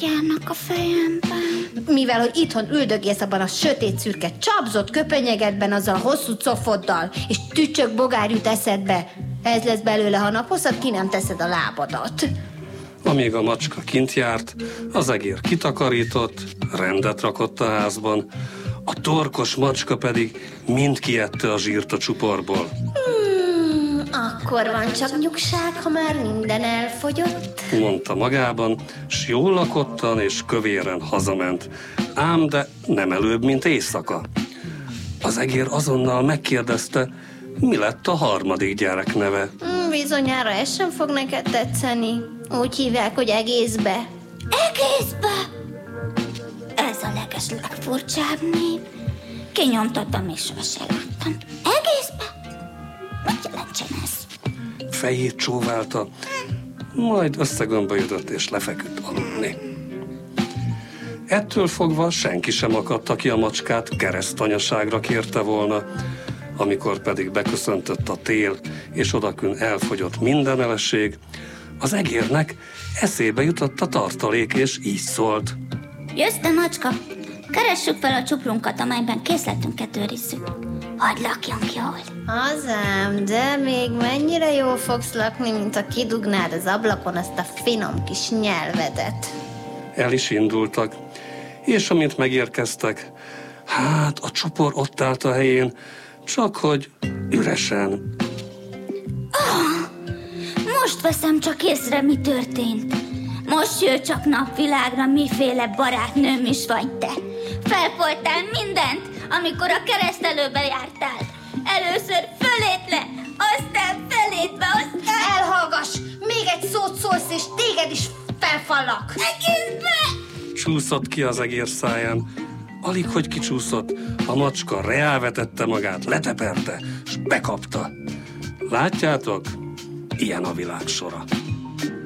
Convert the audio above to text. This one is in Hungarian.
járnak a fejemben. Mivel, hogy itthon üldögélsz abban a sötét szürke csapzott köpönyegedben azzal a hosszú cofoddal, és tücsök bogár jut eszedbe, ez lesz belőle, ha naphosszat ki nem teszed a lábadat. Amíg a macska kint járt, az egér kitakarított, rendet rakott a házban, a torkos macska pedig mind kiette a zsírt a csuporból. Akkor van csak nyugság, ha már minden elfogyott, Mondta magában, s jól lakottan és kövéren hazament, ám de nem előbb, mint éjszaka. Az egér azonnal megkérdezte, mi lett a harmadik gyerek neve. Bizonyára ez sem fog neked tetszeni. Úgy hívják, hogy egészbe. Egészbe? Ez a legfurcsább név. Kinyomtattam és sose láttam. Egészbe? Mit jelentsen ez? Fejét csóválta, majd összegömbölyödött és lefeküdt aludni. Ettől fogva senki sem akadta ki a macskát, keresztanyaságra kérte volna. Amikor pedig beköszöntött a tél, és odakün elfogyott minden eleség, az egérnek eszébe jutott a tartalék, és így szólt. Jössz, te macska? Keressük fel a csuprunkat, amelyben készletünket őrizzük. Hadd lakjunk jól. Azám, de még mennyire jól fogsz lakni, mint ha kidugnád az ablakon azt a finom kis nyelvedet. El is indultak, és amint megérkeztek, hát a csupor ott állt a helyén, csak hogy üresen. Most veszem csak észre, mi történt. Most jön csak napvilágra, miféle barátnőm is vagy te. Felfoltál mindent, amikor a keresztelőbe jártál. Először fölétle, aztán felétbe, aztán... Elhallgass! Még egy szót szólsz, és téged is felfallak! Egészbe! Csúszott ki az egér száján. Alig, hogy kicsúszott, a macska reálvetette magát, leteperte, s bekapta. Látjátok? Ilyen a világ sora.